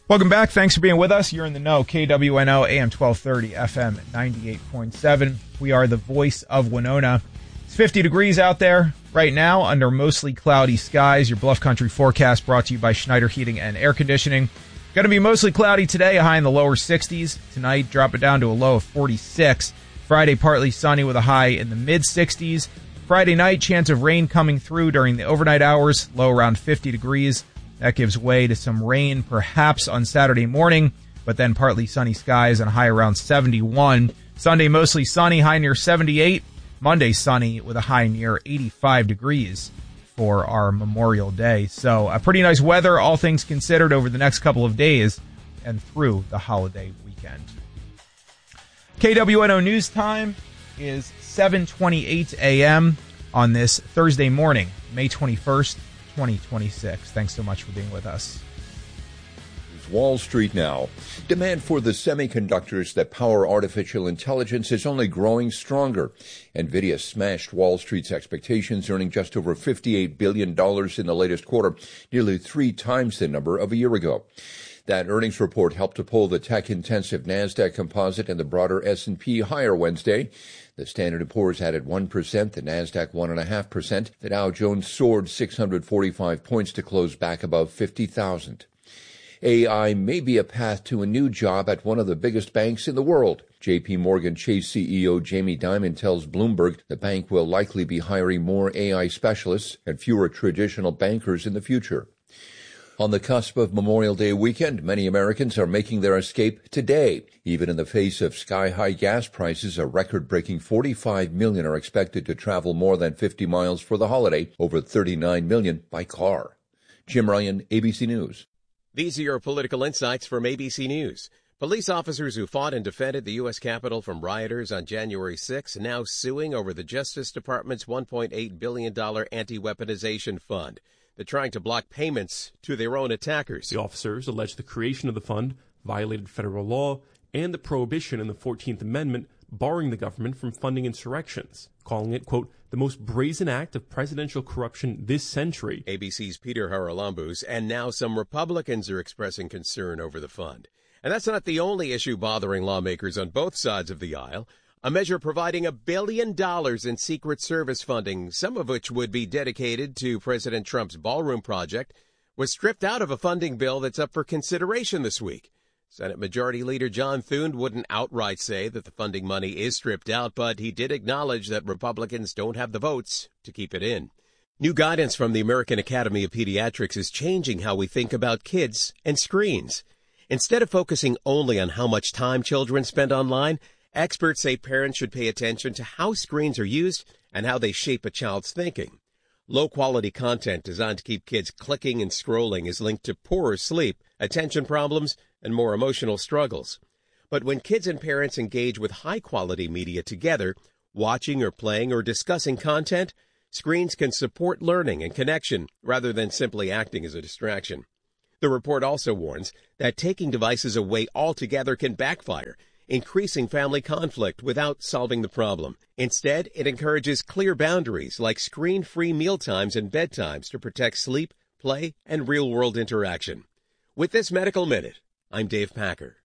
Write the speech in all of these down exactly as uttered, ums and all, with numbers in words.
Welcome back. Thanks for being with us. You're in the know. K W N O, A M twelve thirty, F M ninety-eight point seven. We are the voice of Winona. It's fifty degrees out there right now under mostly cloudy skies. Your Bluff Country forecast brought to you by Schneider Heating and Air Conditioning. Going to be mostly cloudy today, a high in the lower sixties. Tonight, drop it down to a low of forty-six. Friday, partly sunny with a high in the mid-sixties. Friday night, chance of rain coming through during the overnight hours, low around fifty degrees. That gives way to some rain perhaps on Saturday morning, but then partly sunny skies and a high around seventy-one. Sunday, mostly sunny, high near seventy-eight. Monday, sunny with a high near eighty-five degrees for our Memorial Day. So a pretty nice weather, all things considered, over the next couple of days and through the holiday weekend. K W N O News Time is seven twenty-eight a.m. on this Thursday morning, May twenty-first, twenty twenty-six. Thanks so much for being with us. Wall Street now. Demand for the semiconductors that power artificial intelligence is only growing stronger. NVIDIA smashed Wall Street's expectations, earning just over fifty-eight billion dollars in the latest quarter, nearly three times the number of a year ago. That earnings report helped to pull the tech-intensive NASDAQ Composite and the broader S and P higher Wednesday. The Standard and Poor's added one percent, the NASDAQ one point five percent. The Dow Jones soared six hundred forty-five points to close back above fifty thousand. A I may be a path to a new job at one of the biggest banks in the world. J P Morgan Chase C E O Jamie Dimon tells Bloomberg the bank will likely be hiring more A I specialists and fewer traditional bankers in the future. On the cusp of Memorial Day weekend, many Americans are making their escape today. Even in the face of sky-high gas prices, a record-breaking forty-five million are expected to travel more than fifty miles for the holiday, over thirty-nine million by car. Jim Ryan, A B C News. These are your political insights from A B C News. Police officers who fought and defended the U S Capitol from rioters on January sixth now suing over the Justice Department's one point eight billion dollars anti-weaponization fund. They're trying to block payments to their own attackers. The officers allege the creation of the fund violated federal law and the prohibition in the fourteenth Amendment barring the government from funding insurrections, calling it, quote, the most brazen act of presidential corruption this century. A B C's Peter Haralambous, and now some Republicans are expressing concern over the fund. And that's not the only issue bothering lawmakers on both sides of the aisle. A measure providing a billion dollars in Secret Service funding, some of which would be dedicated to President Trump's ballroom project, was stripped out of a funding bill that's up for consideration this week. Senate Majority Leader John Thune wouldn't outright say that the funding money is stripped out, but he did acknowledge that Republicans don't have the votes to keep it in. New guidance from the American Academy of Pediatrics is changing how we think about kids and screens. Instead of focusing only on how much time children spend online, experts say parents should pay attention to how screens are used and how they shape a child's thinking. Low-quality content designed to keep kids clicking and scrolling is linked to poorer sleep, attention problems, and more emotional struggles. But when kids and parents engage with high-quality media together, watching or playing or discussing content, screens can support learning and connection rather than simply acting as a distraction. The report also warns that taking devices away altogether can backfire, increasing family conflict without solving the problem. Instead, it encourages clear boundaries like screen-free mealtimes and bedtimes to protect sleep, play, and real-world interaction. With this Medical Minute, I'm Dave Packer.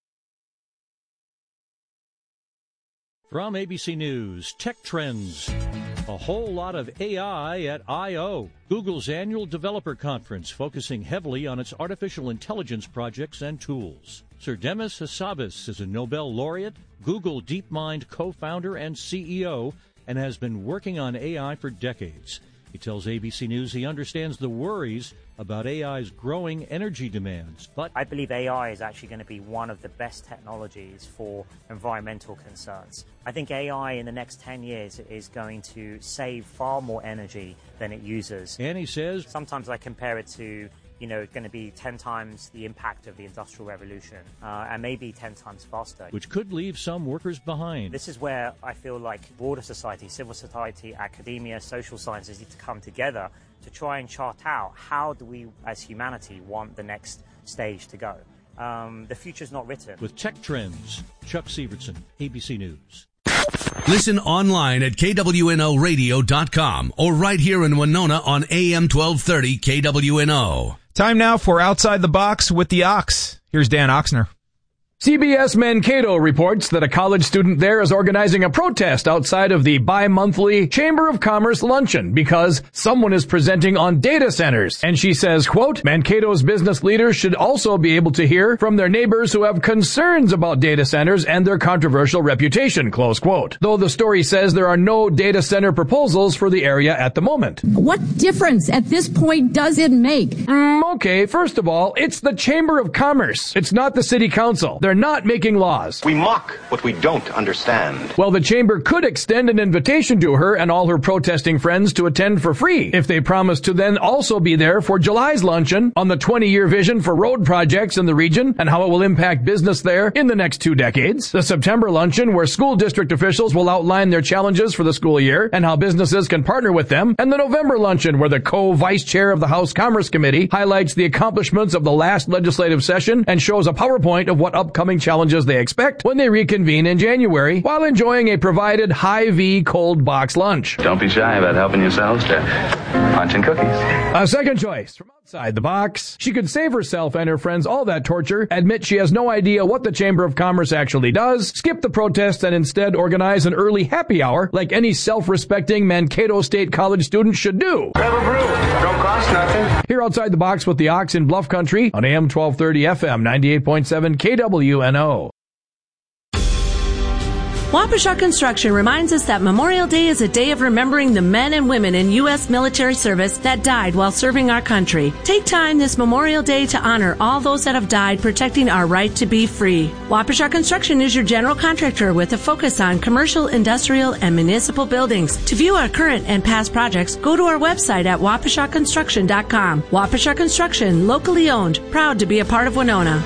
From A B C News, Tech Trends. A whole lot of A I at I O, Google's annual developer conference focusing heavily on its artificial intelligence projects and tools. Sir Demis Hassabis is a Nobel laureate, Google DeepMind co-founder and C E O, and has been working on A I for decades. He tells A B C News he understands the worries about A I's growing energy demands. But I believe A I is actually going to be one of the best technologies for environmental concerns. I think A I in the next ten years is going to save far more energy than it uses. And he says, sometimes I compare it to, you know, going to be ten times the impact of the Industrial Revolution, uh, and maybe ten times faster. Which could leave some workers behind. This is where I feel like broader society, civil society, academia, social sciences need to come together to try and chart out how do we, as humanity, want the next stage to go. Um, the future's not written. With Tech Trends, Chuck Severson, A B C News. Listen online at K W N O radio dot com or right here in Winona on A M twelve thirty K W N O. Time now for Outside the Box with the Ox. Here's Dan Oxner. C B S Mankato reports that a college student there is organizing a protest outside of the bi-monthly Chamber of Commerce luncheon because someone is presenting on data centers. And she says, quote, Mankato's business leaders should also be able to hear from their neighbors who have concerns about data centers and their controversial reputation, close quote. Though the story says there are no data center proposals for the area at the moment. What difference at this point does it make? Mm, okay, first of all, it's the Chamber of Commerce. It's not the city council. They're not making laws. We mock what we don't understand. Well, the chamber could extend an invitation to her and all her protesting friends to attend for free if they promise to then also be there for July's luncheon on the twenty-year vision for road projects in the region and how it will impact business there in the next two decades. The September luncheon, where school district officials will outline their challenges for the school year and how businesses can partner with them. And the November luncheon, where the co-vice chair of the House Commerce Committee highlights the accomplishments of the last legislative session and shows a PowerPoint of what upcoming challenges they expect when they reconvene in January while enjoying a provided Hy-Vee cold box lunch. Don't be shy about helping yourselves to lunch and cookies. A second choice from outside the box. She could save herself and her friends all that torture, admit she has no idea what the Chamber of Commerce actually does, skip the protest and instead organize an early happy hour like any self-respecting Mankato State College student should do. Have a brew. Don't cost nothing. Here outside the box with the Ox in Bluff Country on A M twelve thirty F M ninety-eight point seven K W N O. Waukesha Construction reminds us that Memorial Day is a day of remembering the men and women in U S military service that died while serving our country. Take time this Memorial Day to honor all those that have died protecting our right to be free. Waukesha Construction is your general contractor with a focus on commercial, industrial, and municipal buildings. To view our current and past projects, go to our website at waukesha construction dot com. Waukesha Construction, locally owned, proud to be a part of Winona.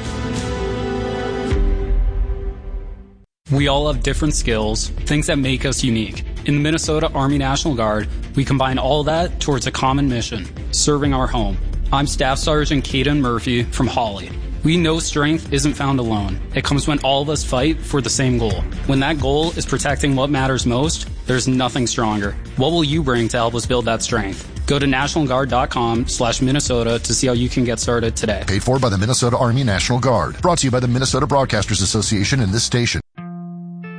We all have different skills, things that make us unique. In the Minnesota Army National Guard, we combine all that towards a common mission, serving our home. I'm Staff Sergeant Caden Murphy from Hawley. We know strength isn't found alone. It comes when all of us fight for the same goal. When that goal is protecting what matters most, there's nothing stronger. What will you bring to help us build that strength? Go to national guard dot com slash Minnesota to see how you can get started today. Paid for by the Minnesota Army National Guard. Brought to you by the Minnesota Broadcasters Association and this station.